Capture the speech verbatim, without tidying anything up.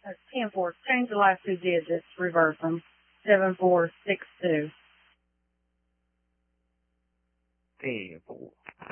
Uh, ten four. Change the last two digits. Reverse them. seven four six two. ten four.